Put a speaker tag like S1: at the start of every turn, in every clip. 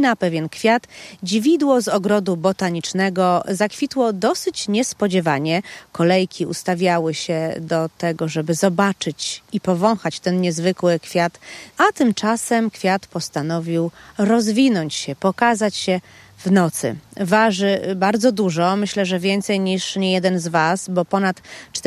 S1: roślina, pewien kwiat. Dziwidło z ogrodu botanicznego zakwitło dosyć niespodziewanie. Kolejki ustawiały się do tego, żeby zobaczyć i powąchać ten niezwykły kwiat, a tymczasem kwiat postanowił rozwinąć się, pokazać się w nocy. Waży bardzo dużo, myślę, że więcej niż niejeden z Was, bo ponad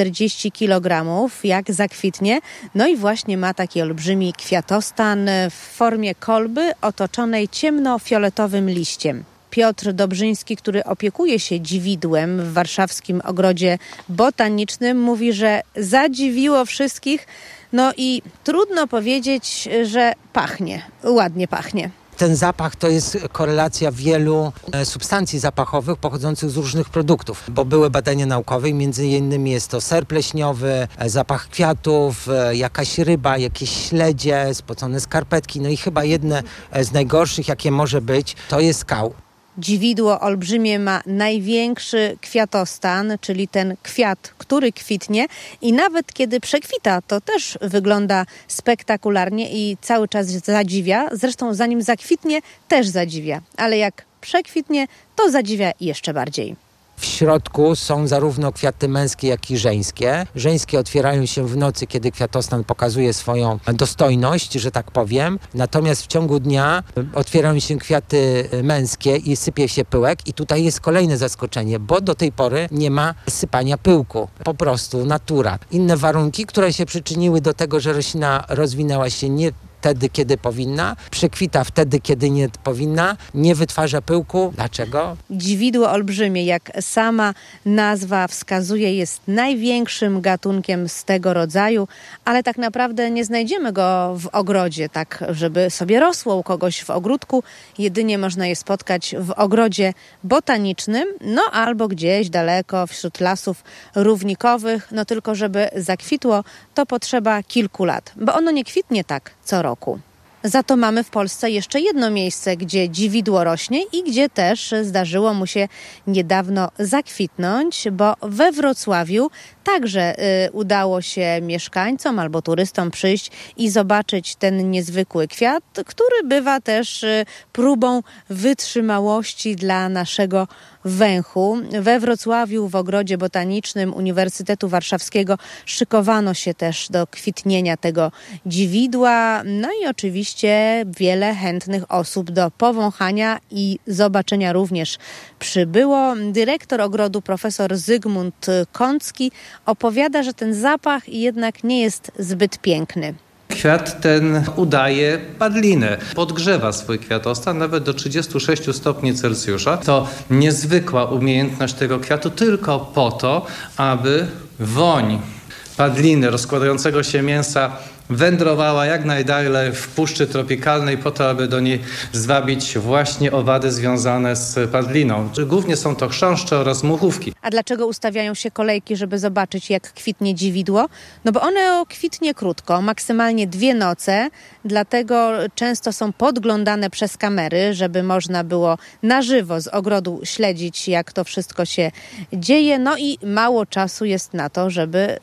S1: 40 kg, jak zakwitnie. No i właśnie ma taki olbrzymi kwiatostan w formie kolby otoczonej ciemnofioletowym liściem. Piotr Dobrzyński, który opiekuje się dziwidłem w warszawskim ogrodzie botanicznym, mówi, że zadziwiło wszystkich. No i trudno powiedzieć, że pachnie, ładnie pachnie.
S2: Ten zapach to jest korelacja wielu substancji zapachowych pochodzących z różnych produktów, bo były badania naukowe i między innymi jest to ser pleśniowy, zapach kwiatów, jakaś ryba, jakieś śledzie, spocone skarpetki. No i chyba jedne z najgorszych, jakie może być, to jest kał.
S1: Dziwidło olbrzymie ma największy kwiatostan, czyli ten kwiat, który kwitnie i nawet kiedy przekwita, to też wygląda spektakularnie i cały czas zadziwia. Zresztą zanim zakwitnie, też zadziwia, ale jak przekwitnie, to zadziwia jeszcze bardziej.
S2: W środku są zarówno kwiaty męskie, jak i żeńskie. Żeńskie otwierają się w nocy, kiedy kwiatostan pokazuje swoją dostojność, że tak powiem. Natomiast w ciągu dnia otwierają się kwiaty męskie i sypie się pyłek. I tutaj jest kolejne zaskoczenie, bo do tej pory nie ma sypania pyłku. Po prostu natura. Inne warunki, które się przyczyniły do tego, że roślina rozwinęła się nie wtedy, kiedy powinna, przekwita wtedy, kiedy nie powinna, nie wytwarza pyłku. Dlaczego?
S1: Dziwidło olbrzymie, jak sama nazwa wskazuje, jest największym gatunkiem z tego rodzaju, ale tak naprawdę nie znajdziemy go w ogrodzie, tak żeby sobie rosło u kogoś w ogródku. Jedynie można je spotkać w ogrodzie botanicznym, no albo gdzieś daleko wśród lasów równikowych. No tylko żeby zakwitło, to potrzeba kilku lat, bo ono nie kwitnie tak co roku. Za to mamy w Polsce jeszcze jedno miejsce, gdzie dziwidło rośnie i gdzie też zdarzyło mu się niedawno zakwitnąć, bo we Wrocławiu także udało się mieszkańcom albo turystom przyjść i zobaczyć ten niezwykły kwiat, który bywa też próbą wytrzymałości dla naszego węchu. We Wrocławiu w ogrodzie botanicznym Uniwersytetu Warszawskiego szykowano się też do kwitnienia tego dziwidła. No i oczywiście wiele chętnych osób do powąchania i zobaczenia również przybyło. Dyrektor ogrodu profesor Zygmunt Kącki opowiada, że ten zapach jednak nie jest zbyt piękny.
S3: Kwiat ten udaje padlinę, podgrzewa swój kwiatostan nawet do 36 stopni Celsjusza. To niezwykła umiejętność tego kwiatu tylko po to, aby woń padliny, rozkładającego się mięsa wędrowała jak najdalej w puszczy tropikalnej po to, aby do niej zwabić właśnie owady związane z padliną. Głównie są to chrząszcze oraz muchówki.
S1: A dlaczego ustawiają się kolejki, żeby zobaczyć, jak kwitnie dziwidło? No bo one kwitnie krótko, maksymalnie 2 noce, dlatego często są podglądane przez kamery, żeby można było na żywo z ogrodu śledzić, jak to wszystko się dzieje. No i mało czasu jest na to, żeby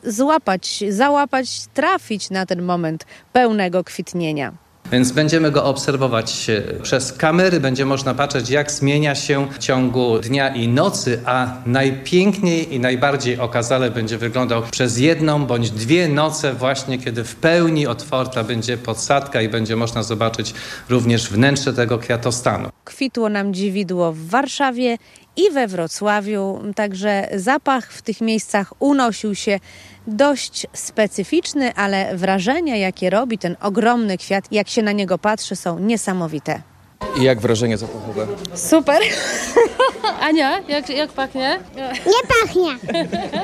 S1: załapać, trafić na ten moment pełnego kwitnienia.
S3: Więc będziemy go obserwować przez kamery, będzie można patrzeć, jak zmienia się w ciągu dnia i nocy, a najpiękniej i najbardziej okazale będzie wyglądał przez 1 bądź 2 noce właśnie, kiedy w pełni otwarta będzie podsadka i będzie można zobaczyć również wnętrze tego kwiatostanu.
S1: Kwitło nam dziwidło w Warszawie i we Wrocławiu, także zapach w tych miejscach unosił się dość specyficzny, ale wrażenia, jakie robi ten ogromny kwiat, jak się na niego patrzy, są niesamowite.
S4: I jak wrażenie zapachowe?
S1: Super!
S5: Ania, jak pachnie?
S6: Nie pachnie.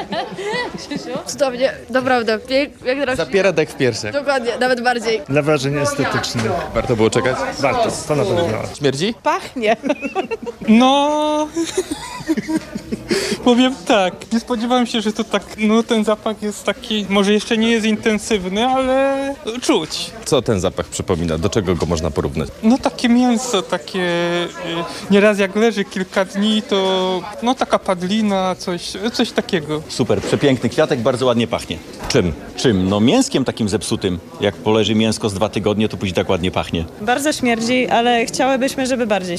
S5: Cudownie, naprawdę. Jak rośnie.
S4: Zapiera dech w piersiach.
S5: Dokładnie, nawet bardziej.
S7: Dla wrażeń estetycznych.
S4: Warto było czekać?
S7: Warto, to na pewno.
S4: Śmierdzi?
S8: Pachnie.
S9: No, powiem tak, nie spodziewałem się, że to tak, ten zapach jest taki, może jeszcze nie jest intensywny, ale czuć.
S4: Co ten zapach przypomina? Do czego go można porównać?
S9: No takie mięso, takie, nieraz jak leży kilka dni, to taka padlina, coś takiego.
S10: Super, przepiękny kwiatek, bardzo ładnie pachnie. Czym? No mięskiem takim zepsutym. Jak poleży mięsko z 2 tygodnie, to później tak ładnie pachnie.
S8: Bardzo śmierdzi, ale chciałybyśmy, żeby bardziej